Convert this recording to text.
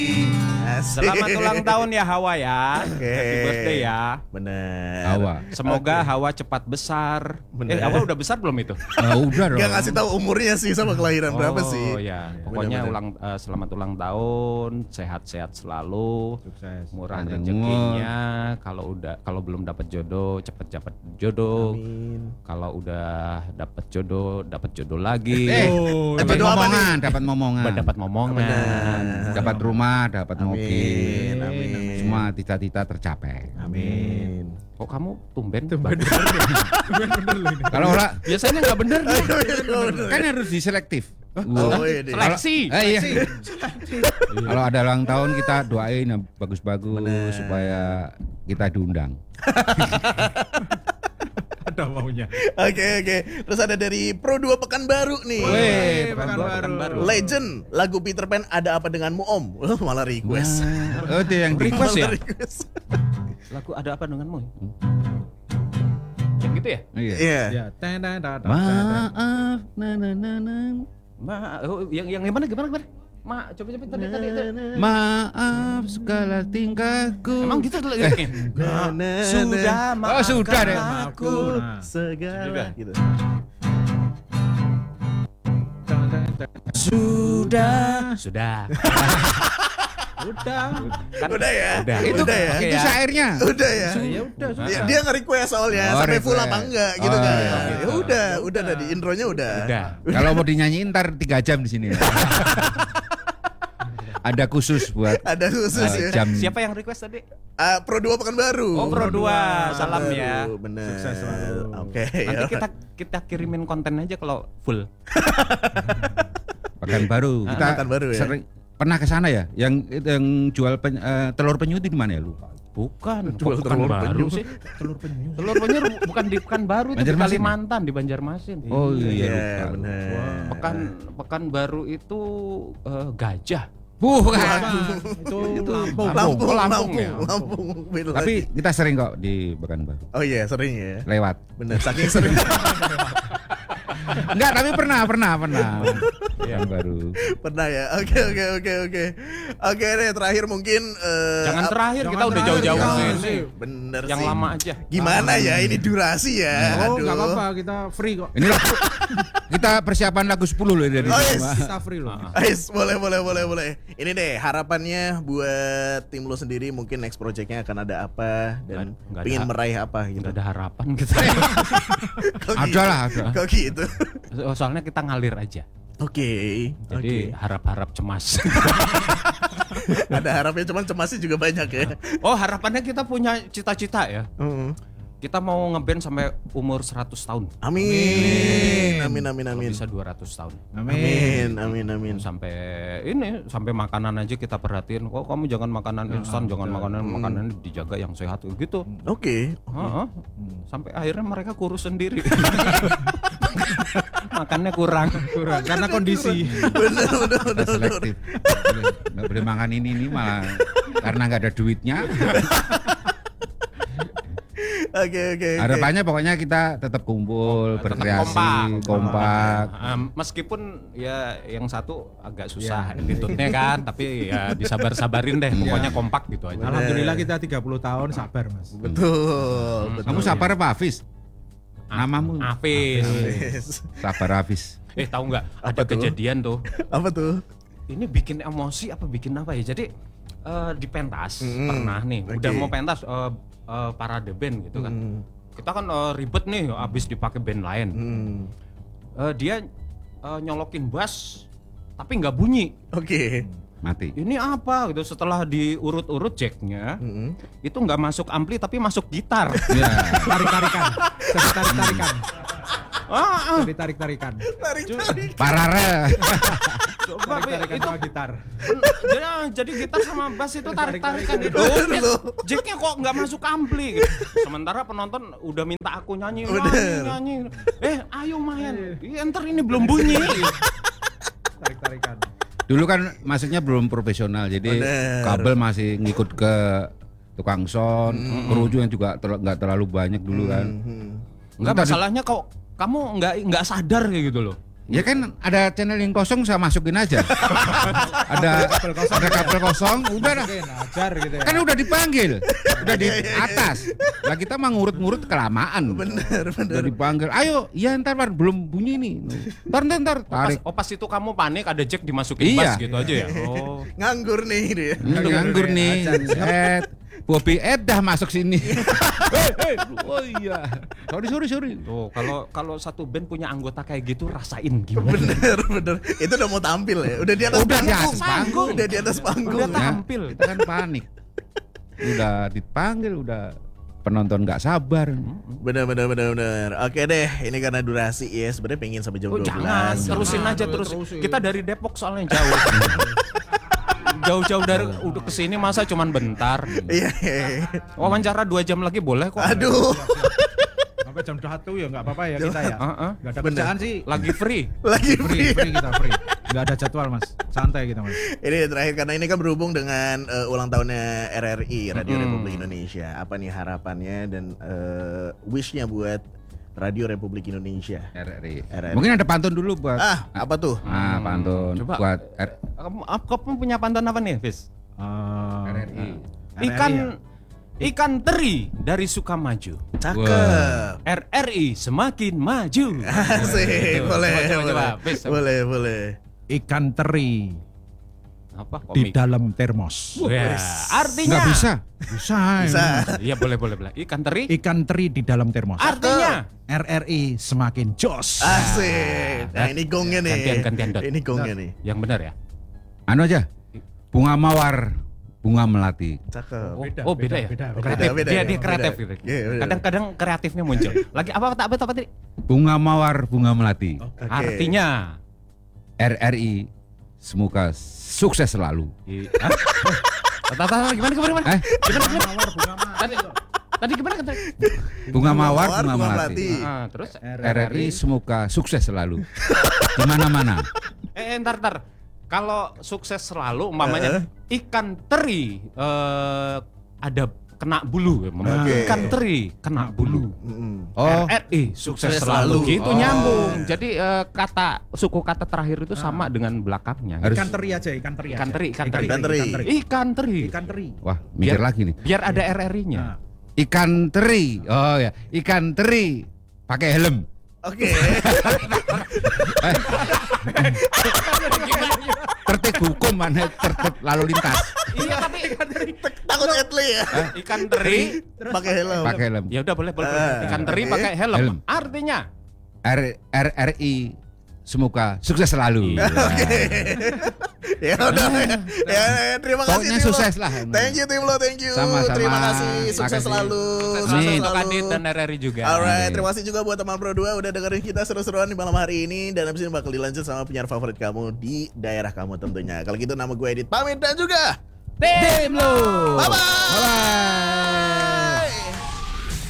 Selamat ulang tahun ya Hawa ya. Happy birthday ya. Bener. Hawa. Semoga Hawa cepat besar. Bener. Hawa udah besar belum itu? Udah dong. Gak ngasih tahu umurnya sih sama kelahiran berapa sih. Oh ya, pokoknya selamat ulang tahun, sehat-sehat selalu, Sukses. murah Panjang rezekinya. Kalau belum dapat jodoh, cepet dapat jodoh. Amin. Kalau udah dapat jodoh lagi. Dapat jodoh apa momongan, dapat momongan. Dapat momongan. Dapat rumah, dapat mobil. Amin. Semua cita-cita tercapai. Amin. Kok kamu tumben? Bener loh ini. Kalau ora Biasanya nggak bener. kan harus diselektif. Oh iya deh. Seleksi. Iya. Kalau ada ulang tahun kita doain yang bagus-bagus supaya kita diundang. Ada maunya. Oke. Terus ada dari Pro 2 Pekanbaru nih. Weh, Pekanbaru. Legend lagu Peter Pan Ada Apa Denganmu Om. Malah request. Oh, itu yang request ya? Malah request. Lagu ada apa denganmu? Yang gitu ya? Iya. Iya. Ya, Maaf, Yang gimana? Coba tadi. maaf segala tingkahku. Emang gitu liriknya? Sudah maafkan Oh, sudah deh. aku. Segala gitu. Sudah. Udah ya. Itu Udah ya. itu ya. syairnya. Udah ya. ya udah Dia nge-request soalnya Oh, sampai full request. apa enggak gitu Oh, kan. iya. Ya udah tadi intronya udah. Kalau mau dinyanyiin ntar 3 jam di sini. Ada khusus buat Ada khusus ya. jam. Siapa yang request tadi? Pro 2 Pekanbaru. Oh, Pro 2. Salam ya. Bener. Sukses selalu. Oke. Nanti ya. kita kirimin konten aja kalau full. Pekanbaru. Kita Pekanbaru ya. sering pernah ke sana ya? Yang jual telur penyu itu di mana ya, lupa. Bukan, Jual kok telur Pekanbaru penyu. sih. telur penyu. Telur penyu bukan di Pekanbaru, itu di Banjarmasin. Kalimantan, di Banjarmasin. Oh iya, Iya, lupa. bener. Pekanbaru itu gajah. Bukan. Itu Lampung. Lampung ya. Lampung. Beda Tapi lagi. kita sering kok di Pekanbaru. Oh iya, sering ya. Lewat. Bener, saking sering. Enggak, tapi pernah. Pekanbaru. Pernah ya. Oke. Oke deh, terakhir mungkin Jangan terakhir, kita Jangan udah terakhir, jauh-jauh jangan. ke sini. Bener Yang sih. lama aja. Gimana ya ini durasi ya? Oh, Aduh. enggak apa-apa, kita free kok. Ini lagu, kita persiapan lagu 10 loh dari Oh, yes. semua. Kita free loh. Ais, boleh. Ini deh harapannya buat tim lo sendiri, mungkin next projectnya akan ada apa dan Nggak pengen ada. meraih apa gitu. Nggak ada harapan kita. Kok Ada gitu? lah, ada. Kok gitu? Soalnya kita ngalir aja. Oke. Jadi harap-harap cemas. Ada harapnya, cuman cemasnya juga banyak ya. Oh, harapannya kita punya cita-cita ya. Heeh. Kita mau ngeband sampai umur 100 tahun. Amin. Kalau bisa 200 tahun. Amin. Sampai makanan aja kita perhatiin. Kok kamu jangan makanan instan, jangan makanan dijaga yang sehat gitu. Oke. Heeh. Sampai akhirnya mereka kurus sendiri. Makannya kurang. Karena kondisi. Bener. Selektif. Nggak boleh makan ini malah karena nggak ada duitnya. Oke. Harapannya pokoknya kita tetap kumpul, Tetap berkreasi, kompak. Meskipun ya yang satu agak susah attitude-nya kan, tapi ya disabar-sabarin deh. Pokoknya kompak gitu aja. Alhamdulillah kita 30 tahun sabar, Mas. Betul. Kamu sabar apa Hafiz? Namamu Hafiz. Yes. Sabar Hafiz. Tahu nggak? Apa Ada tuh? kejadian tuh. Apa tuh? Ini bikin emosi apa bikin apa ya? Jadi di pentas pernah nih. Oke. Udah mau pentas parade band gitu kan. Kita kan ribet nih abis dipakai band lain. Dia nyolokin bass tapi nggak bunyi. Oke. Mati. Ini apa gitu, setelah diurut-urut jacknya itu nggak masuk ampli tapi masuk gitar. Ya. Tarik-tarikan. Tarik-tarikan. Tarik. Parara. Coba Tarik-tarikan itu sama gitar. jadi gitar sama bass itu tarik-tarikan gitu. Bener loh. Jacknya kok nggak masuk ampli gitu. Sementara penonton udah minta aku nyanyi. Ayo main. Ntar ini belum bunyi. Tarik-tarikan. Dulu kan masuknya belum profesional, jadi Bener. kabel masih ngikut ke tukang sound, kru yang juga nggak terlalu banyak dulu kan. Enggak, masalahnya kok kamu nggak sadar kayak gitu loh. Ya kan ada channel yang kosong saya masukin aja. ada kabel kosong, udah dah. Mungkin ajar gitu ya. Kan udah dipanggil, udah di atas. Lah kita mah ngurut-ngurut kelamaan. Bener. Udah dipanggil, ayo, iya ntar belum bunyi nih. Ntar tarik. Pas itu kamu panik ada jack dimasukin Iya. bas gitu aja ya. Oh. Nganggur nih dia. Nganggur nih. Set. Bobby Edah masuk sini. Oh iya. Sorry. Tuh, kalau satu band punya anggota kayak gitu rasain gimana? Bener. Itu udah mau tampil ya. Udah di atas Udah di panggung. atas panggung. Udah di atas panggung. Udah tampil. Kita kan panik. Udah dipanggil, udah penonton nggak sabar. Bener. Oke deh, ini karena durasi ya. Sebenarnya pengen sampai jam 12. Jangan, terusin aja terus. Kita dari Depok soalnya jauh. Jauh-jauh dari udah kesini masa cuman bentar. Iya. Wawancara 2 jam lagi boleh kok. Aduh. Sampai jam 1 ya nggak apa-apa ya kita ya. Heeh. Nggak ada kerjaan sih. Lagi free. Lagi Free kita free. Nggak ada jadwal mas. Santai kita mas. Ini terakhir karena ini kan berhubung dengan ulang tahunnya RRI, Radio Republik Indonesia. Apa nih harapannya dan wishnya buat Radio Republik Indonesia? RRI. RRI. Mungkin ada pantun dulu buat. Apa tuh? Pantun Coba. buat Kamu punya pantun apa nih, Fis? RRI. Ikan teri dari Sukamaju. Cakep. RRI semakin maju. Asik, boleh. Coba, Fis. Boleh. Ikan teri Apa? di Komik. dalam termos. Ya, artinya Nggak bisa. Bisa. Iya boleh. Ikan teri Ikan teri di dalam termos. artinya RRI semakin jos. Asik. Nah, ini gongnya nih. Gantian, Dot. Ini gongnya nih. yang benar ya. Anu aja. Bunga mawar, bunga melati. Cakep. Beda ya. Beda. Kreatif. Dia kreatif gitu. Iya, beda. Kadang-kadang kreatifnya muncul. Lagi apa tadi? Bunga mawar, bunga melati. Oke. Artinya RRI semoga sukses selalu. Hah? Gimana? Tadi gimana? Bunga mawar, bunga melati. Terus RRI semoga sukses selalu. Di mana-mana. Ntar. Kalau sukses selalu umpamanya ikan teri ada kena bulu umpamanya. Oke. Ikan teri kena bulu. Oh, RRI sukses Sukses selalu. selalu. Gitu Oh. nyambung. Jadi suku kata terakhir itu sama dengan belakangnya. Harus- Ikan teri aja, ikan teri. Ikan aja. teri. Ikan teri. Ikan teri. Ikan teri. wah, mikir Biar- lagi nih. Biar ada RRI-nya. Nah, Ikan teri. Oh ya, ikan teri pakai helm. Oke. Tertib hukum mana tertib lalu lintas. Iya tapi Takut Etli ya. ikan teri. Pakai helm. Pakai helm. Ya udah boleh. Ikan teri Oke. pakai helm. Helm. Artinya RRI semoga sukses selalu. Ya udah. Ya, terima kasih. Pokoknya Tim Lo. sukses lah. Thank you Tim Lo, thank you. Sama-sama. Terima kasih. Sukses Makasih. selalu. sukses Sukses selalu untuk selalu. Adit dan RRI juga. Alright, terima kasih juga buat teman Pro 2 udah dengerin kita seru-seruan di malam hari ini. Dan abis ini bakal dilanjut sama penyiar favorit kamu di daerah kamu tentunya. Kalau gitu nama gue Edit pamit dan juga Tim lo. bye-bye. Bye.